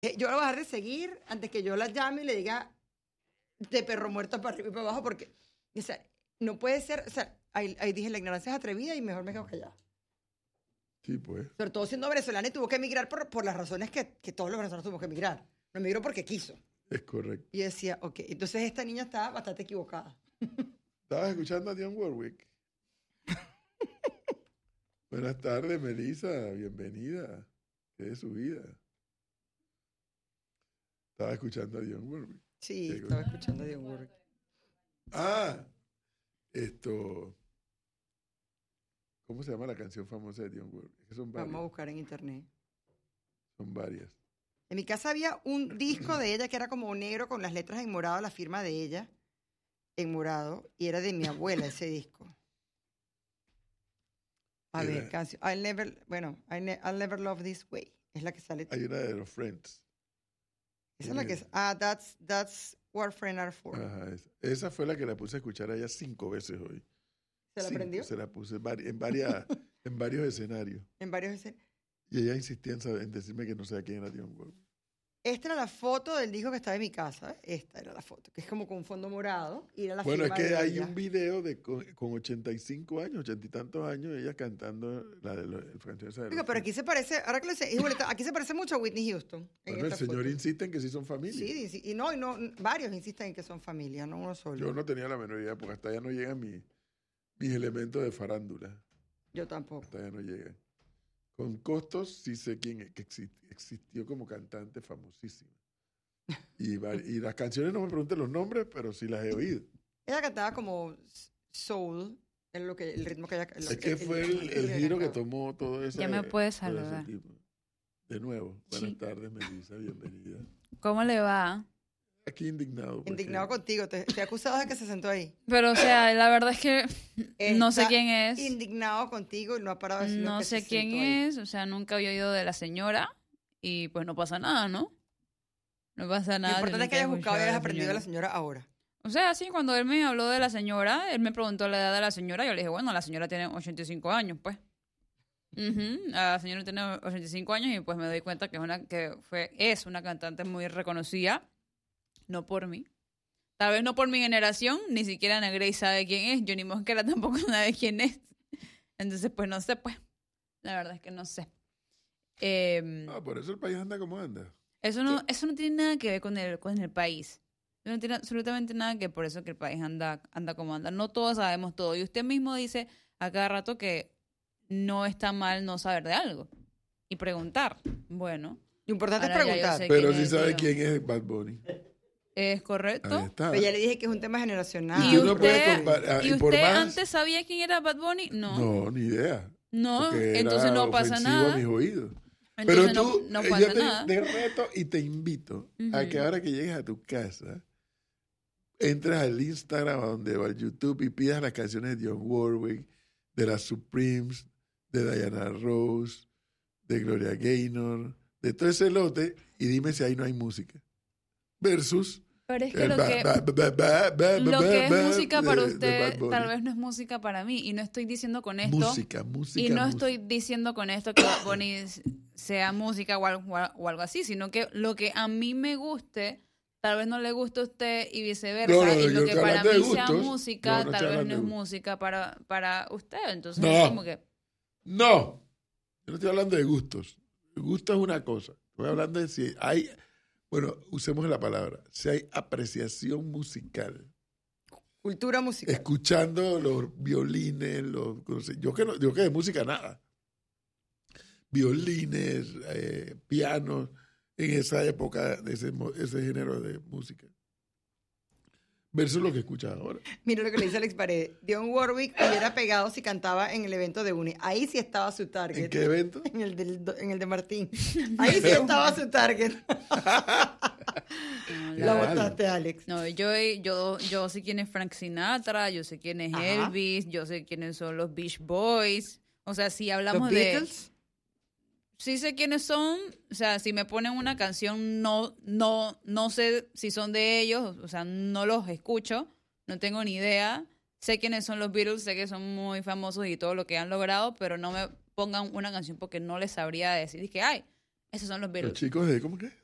Yo la voy a dejar de seguir antes que yo la llame y le diga de perro muerto para arriba y para abajo, porque, o sea, no puede ser, o sea, ahí dije, la ignorancia es atrevida y mejor me quedo callada. Sí, pues. Sobre todo siendo venezolana y tuvo que emigrar por las razones que todos los venezolanos tuvimos que emigrar. No emigró porque quiso. Es correcto. Y yo decía, ok, entonces esta niña está bastante equivocada. ¿Estabas escuchando a Dionne Warwick? Buenas tardes, Melissa. Bienvenida. ¿Qué es su vida? Estaba escuchando a Dionne Warwick. Sí, estaba escuchando a Dionne Warwick. ¿Cómo se llama la canción famosa de Dionne Warwick? Es que son varias. Vamos a buscar en internet. Son varias. En mi casa había un disco de ella que era como negro con las letras en morado, la firma de ella en morado, y era de mi abuela ese disco. A ver, canción. I'll never love this way. Es la que sale. Hay una de los Friends. Esa es la que es. That's what friends are for. Ajá, esa fue la que la puse a escuchar a ella 5 veces hoy. ¿Se la aprendió? Se la puse en varios escenarios. En varios escenarios. Y ella insistía en decirme que no sabía quién era Dionne Warwick. Esta era la foto del disco que estaba en mi casa. Esta era la foto, que es como con un fondo morado. Y era la Bueno, es firma que de hay ella. un video con 85 años, 80 y tantos años, ella cantando la de el canción esa de Oiga, pero aquí se parece, ahora que lo sé, aquí se parece mucho a Whitney Houston. Bueno, el señor insiste en que sí son familia. Sí, y no, varios insisten en que son familia, no uno solo. Yo no tenía la menor idea, porque hasta allá no llegan mis elementos de farándula. Yo tampoco. Hasta allá no llegan. Con Costos sí sé quién es, que existió como cantante famosísima. Y las canciones no me pregunten los nombres, pero sí las he oído. Ella cantaba como soul, es el ritmo que ella... Es que fue el giro que tomó todo eso. Ya me puedes saludar. De nuevo, buenas tardes, Melissa, bienvenida. ¿Cómo le va? Aquí indignado. Indignado contigo, te he acusado de que se sentó ahí. Pero, o sea, la verdad es que no sé quién es. Indignado contigo y no ha parado de decir No que sé se quién sentó ahí. es, o sea, nunca había oído de la señora y pues no pasa nada, ¿no? No pasa nada. Lo importante es que hayas buscado y hayas aprendido de la señora ahora. O sea, sí, cuando él me habló de la señora, él me preguntó la edad de la señora, yo le dije, bueno, la señora tiene 85 años, pues. La señora tiene 85 años y pues me doy cuenta que es una cantante muy reconocida, no por mí. Tal vez no por mi generación, ni siquiera Ana Grace sabe quién es, Johnny Mosquera tampoco sabe quién es. Entonces, pues no sé, pues. La verdad es que no sé. Por eso el país anda como anda. Eso no tiene nada que ver con el país. No tiene absolutamente nada que por eso que el país anda como anda. No todos sabemos todo. Y usted mismo dice a cada rato que no está mal no saber de algo. Y preguntar. Bueno. Lo importante es preguntar. Pero sí sabe quién es Bad Bunny. Es correcto. Ahí está. Pero ya le dije que es un tema generacional. ¿Y usted antes sabía quién era Bad Bunny? No. No, ni idea. No, entonces no pasa nada. A mis oídos. Entonces Pero tú, no pasa nada. Te reto y te invito a que ahora que llegues a tu casa, entres al Instagram o al YouTube y pidas las canciones de Dionne Warwick, de las Supremes, de Diana Ross, de Gloria Gaynor, de todo ese lote, y dime si ahí no hay música. Versus... Pero es que lo que es música para usted tal vez no es música para mí. Y no estoy diciendo con esto... Música. Estoy diciendo con esto que Bad Bunny sea música o algo así, sino que lo que a mí me guste, tal vez no le guste a usted y viceversa. Y lo que para mí sea música, tal vez no es música para usted. Entonces es como que... No, yo no estoy hablando de gustos. El gusto es una cosa. Estoy hablando de si hay... Bueno, usemos la palabra. Si hay apreciación musical. Cultura musical. Escuchando los violines, yo que de música nada. Violines, pianos, en esa época de ese género de música. Versus lo que escuchas ahora. Mira lo que le dice Alex Paredes. Dionne Warwick hubiera pegado si cantaba en el evento de Uni. Ahí sí estaba su target. ¿En qué evento? En el de Martín. Ahí sí estaba su target. La botaste, Alex. No, yo sé quién es Frank Sinatra, yo sé quién es Elvis, yo sé quiénes son los Beach Boys. O sea, si hablamos ¿Los Beatles? Sí sé quiénes son, o sea, si me ponen una canción no sé si son de ellos, o sea, no los escucho, no tengo ni idea. Sé quiénes son los Beatles, sé que son muy famosos y todo lo que han logrado, pero no me pongan una canción porque no les sabría decir. Dije, ay, esos son los Beatles. Los chicos de, ¿cómo que?